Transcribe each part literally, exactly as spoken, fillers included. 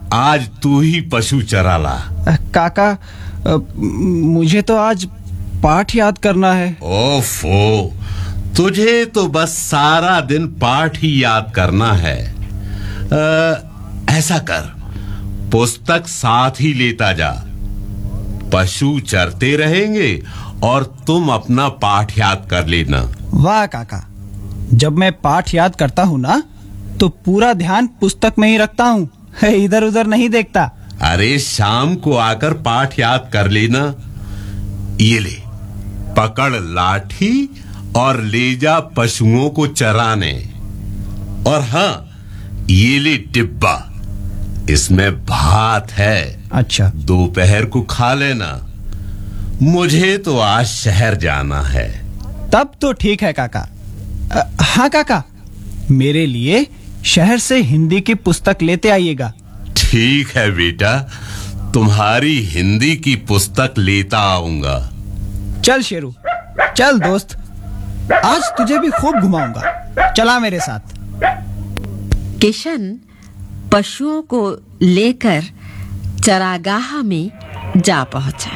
आज तू ही पशु चरा ला। काका, मुझे तो आज पाठ याद करना है। ओफो, तुझे तो बस सारा दिन पाठ ही याद करना है। आ, ऐसा कर, पुस्तक साथ ही लेता जा। पशु चरते रहेंगे और तुम अपना पाठ याद कर लेना। वाह काका, जब मैं पाठ याद करता हूँ ना तो पूरा ध्यान पुस्तक में ही रखता हूँ, इधर उधर नहीं देखता। अरे शाम को आकर पाठ याद कर लेना। ये ले, पकड़ लाठी और ले जा पशुओं को चराने। और हाँ, ये ले डिब्बा, इसमें भात है। अच्छा, दोपहर को खा लेना। मुझे तो आज शहर जाना है। तब तो ठीक है काका। आ, हाँ काका, मेरे लिए शहर से हिंदी की पुस्तक लेते आइएगा। ठीक है बेटा, तुम्हारी हिंदी की पुस्तक लेता आऊंगा। चल शेरू, चल दोस्त, आज तुझे भी खूब घुमाऊंगा, चला मेरे साथ। किशन पशुओं को लेकर चरागाह में जा पहुंचा।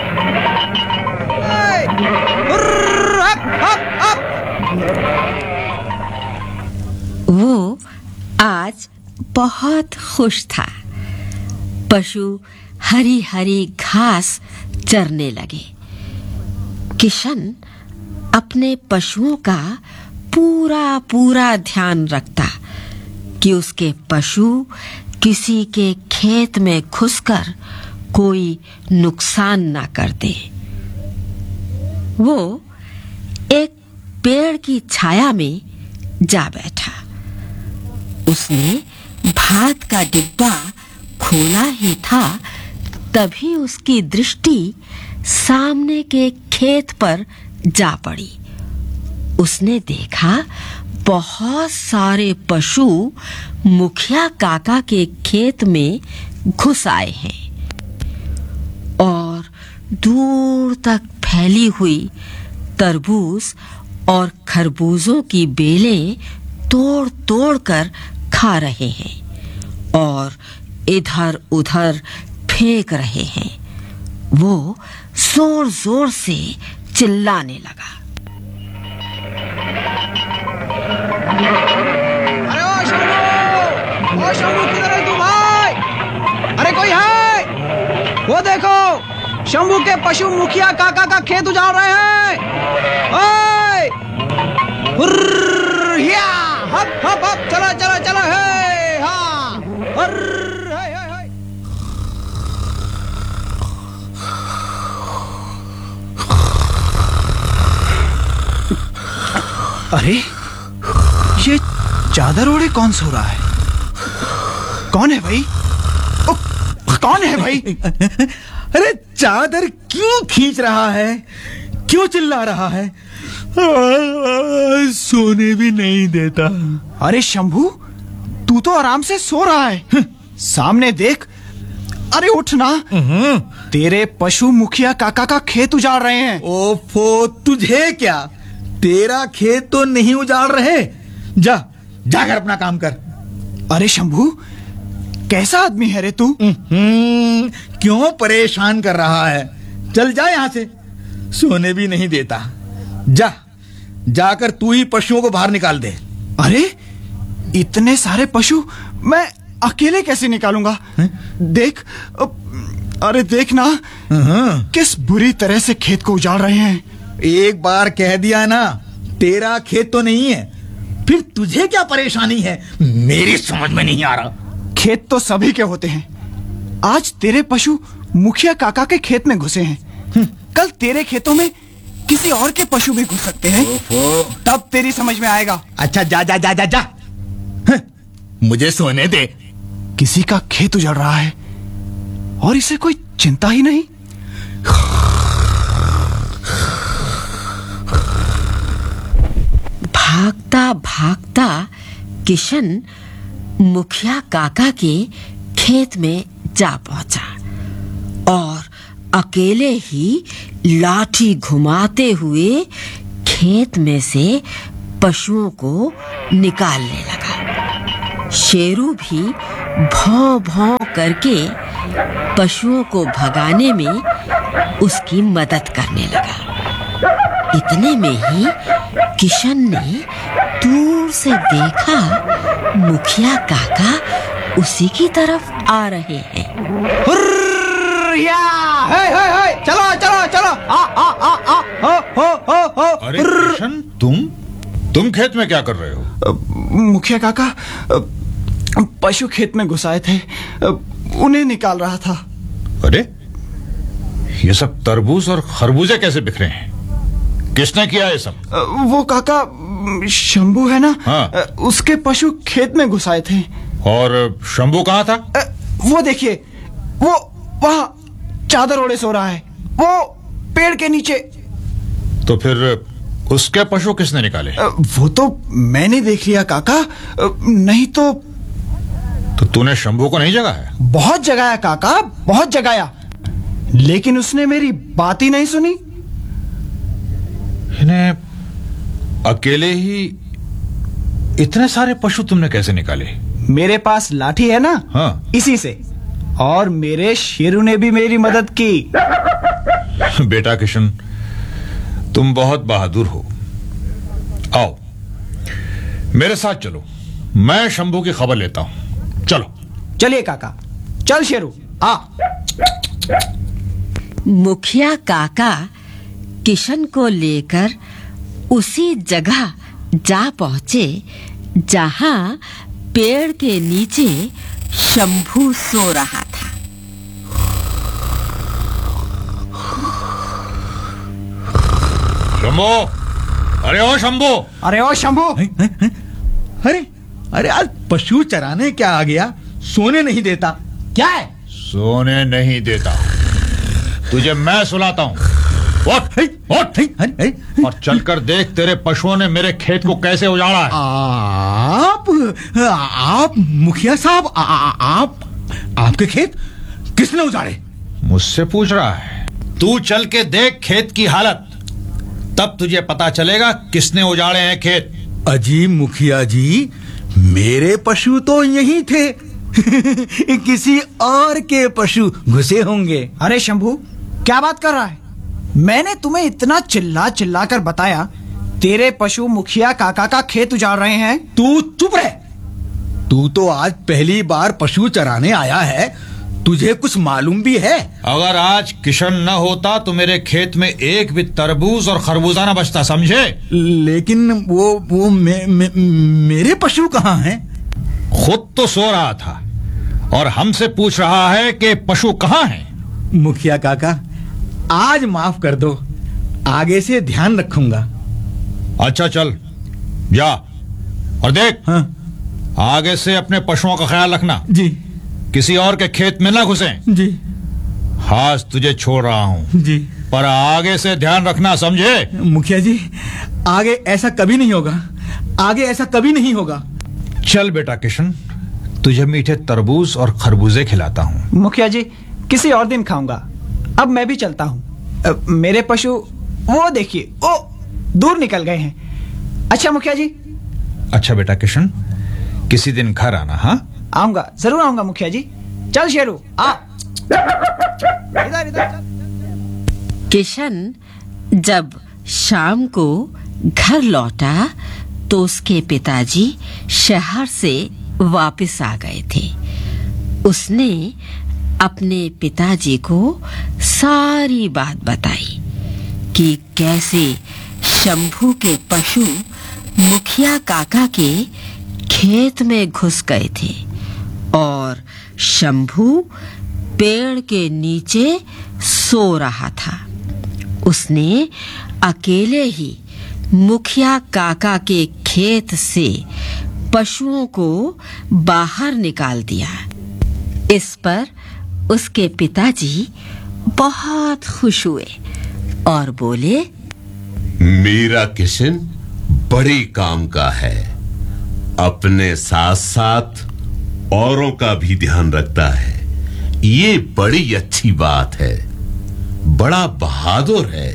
वो आज बहुत खुश था। पशु हरी हरी घास चरने लगे। किशन अपने पशुओं का पूरा पूरा ध्यान रखता कि उसके पशु किसी के खेत में घुसकर कोई नुकसान ना कर दे। वो एक पेड़ की छाया में जा बैठा। उसने भात का डिब्बा खोला ही था, तभी उसकी दृष्टि सामने के खेत पर जा पड़ी। उसने देखा बहुत सारे पशु मुखिया काका के खेत में घुस आए हैं और दूर तक फैली हुई तरबूज और खरबूजों की बेलें तोड़ तोड़ कर खा रहे हैं और इधर उधर फेंक रहे हैं। वो जोर जोर से चिल्लाने लगा। अरे ओ शंभू, ओ शंभू, किधर है तू भाई? अरे कोई है? वो देखो, शंभू के पशु मुखिया काका का खेत उजाड़ रहे हैं। ओए! हुर्र, या! हप हप हप, चलो चलो चलो, हे हाँ, हुर्र, हे हे हे। अरे, ये चादर ओढ़े कौन सो रहा है? कौन है भाई? ओ, कौन है भाई? अरे चादर क्यों खींच रहा है? क्यों चिल्ला रहा है? सोने भी नहीं देता। अरे शंभू, तू तो आराम से सो रहा है। सामने देख। अरे उठ ना, तेरे पशु मुखिया काका का खेत उजाड़ रहे हैं। ओफो, तुझे क्या? तेरा खेत तो नहीं उजाड़ रहे। जा, जाकर अपना काम कर। अरे शंभू, कैसा आदमी है रे तू? क्यों परेशान कर रहा है? चल जा यहां से। सोने भी नहीं देता। जा, जाकर तू ही पशुओं को बाहर निकाल दे। अरे इतने सारे पशु मैं अकेले कैसे निकालूंगा? है? देख, अरे देख ना, किस बुरी तरह से खेत को उजाड़ रहे हैं। एक बार कह दिया ना, तेरा खेत तो नहीं है, फिर तुझे क्या परेशानी है? मेरी समझ में नहीं आ रहा। खेत तो सभी के होते हैं। आज तेरे पशु मुखिया काका के खेत में घुसे हैं, कल तेरे खेतों में किसी और के पशु भी घुस सकते हैं। तब तेरी समझ में आएगा। अच्छा, जा जा जा जा जा, मुझे सोने दे। किसी का खेत उजड़ रहा है और इसे कोई चिंता ही नहीं। भागता भागता किशन मुखिया काका के खेत में जा पहुंचा और अकेले ही लाठी घुमाते हुए खेत में से पशुओं को निकालने लगा। शेरू भी भौं भौं करके पशुओं को भगाने में उसकी मदद करने लगा। इतने में ही किशन ने दूर से देखा मुखिया काका उसी की तरफ आ रहे हैं। हुर्रिया! हे, हे, हे, चलो चलो चलो आ आ आ आ हो हो हो हो। अरे किशन, तुम तुम खेत में क्या कर रहे हो? अ, मुखिया काका, अ, पशु खेत में घुसाए थे, अ, उन्हें निकाल रहा था। अरे ये सब तरबूज और खरबूजे कैसे बिखरे हैं? किसने किया ये सब? अ, वो काका शंभू है ना, हाँ। अ, उसके पशु खेत में घुसाए थे। और शंभू कहाँ था? अ, वो देखिए, वो वहां चादर ओढ़े सो रहा है, वो पेड़ के नीचे। तो फिर उसके पशु किसने निकाले? अ, वो तो मैंने देख लिया काका, अ, नहीं तो। तो तूने शंभू को नहीं जगाया? बहुत जगाया काका, बहुत जगाया, लेकिन उसने मेरी बात ही नहीं सुनी। इन्हें अकेले ही इतने सारे पशु तुमने कैसे निकाले? मेरे पास लाठी है ना, हाँ। इसी से। और मेरे शेरू ने भी मेरी मदद की। बेटा किशन, तुम बहुत बहादुर हो। आओ मेरे साथ चलो, मैं शंभू की खबर लेता हूं। चलो चलिए काका, चल शेरू आ। मुखिया काका किशन को लेकर उसी जगह जा पहुंचे जहां पेड़ के नीचे शंभू सो रहा था। शंभू, अरे ओ शंभू! अरे ओ शंभू! अरे अरे आज पशु चराने क्या आ गया, सोने नहीं देता। क्या है? सोने नहीं देता, तुझे मैं सुलाता हूं। उठ, उठ, और चलकर देख तेरे पशुओं ने मेरे खेत को कैसे उजाड़ा है। आप आप मुखिया साहब, आ- आ- आप आपके खेत किसने उजाड़े? मुझसे पूछ रहा है? तू चल के देख खेत की हालत, तब तुझे पता चलेगा किसने उजाड़े हैं खेत। अजी मुखिया जी, मेरे पशु तो यही थे। किसी और के पशु घुसे होंगे। अरे शंभू, क्या बात कर रहा है? मैंने तुम्हें इतना चिल्ला चिल्ला कर बताया, तेरे पशु मुखिया काका का खेत उजाड़ रहे हैं। तू चुप रह। तू तो आज पहली बार पशु चराने आया है, तुझे कुछ मालूम भी है? अगर आज किशन न होता तो मेरे खेत में एक भी तरबूज और खरबूजा न बचता, समझे? लेकिन वो वो मे, मे, मेरे पशु कहाँ हैं? खुद तो सो रहा था और हमसे पूछ रहा है कि पशु कहाँ हैं। मुखिया काका, आज माफ कर दो, आगे से ध्यान रखूंगा। अच्छा चल जा, और देख, हाँ आगे से अपने पशुओं का ख्याल रखना, जी किसी और के खेत में ना घुसें। जी आज तुझे छोड़ रहा हूं, जी। पर आगे से ध्यान रखना, समझे? मुखिया जी, आगे ऐसा कभी नहीं होगा, आगे ऐसा कभी नहीं होगा। चल बेटा किशन, तुझे मीठे तरबूज और खरबूजे खिलाता हूं। मुखिया जी, किसी और दिन खाऊंगा, अब मैं भी चलता हूँ। मेरे पशु वो देखिए, ओ दूर निकल गए हैं। अच्छा मुखिया जी। अच्छा बेटा किशन, किसी दिन घर आना। हाँ, आऊंगा, जरूर आऊंगा मुखिया जी। चल शेरू आ। इधर इधर चल। किशन जब शाम को घर लौटा तो उसके पिताजी शहर से वापस आ गए थे। उसने अपने पिताजी को सारी बात बताई कि कैसे शंभू के पशु मुखिया काका के खेत में घुस गए थे और शंभू पेड़ के नीचे सो रहा था। उसने अकेले ही मुखिया काका के खेत से पशुओं को बाहर निकाल दिया। इस पर उसके पिताजी बहुत खुश हुए और बोले, मेरा किशन बड़े काम का है, अपने साथ साथ औरों का भी ध्यान रखता है। ये बड़ी अच्छी बात है, बड़ा बहादुर है।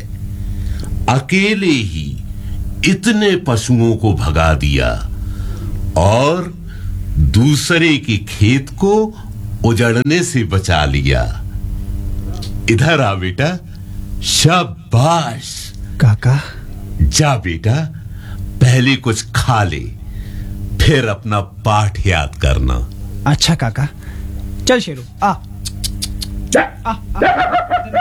अकेले ही इतने पशुओं को भगा दिया और दूसरे की खेत को उजड़ने से बचा लिया। इधर आ बेटा। शाबाश। काका। जा बेटा, पहले कुछ खा ले, फिर अपना पाठ याद करना। अच्छा काका, चल शेरू आ, आ, आ, आ।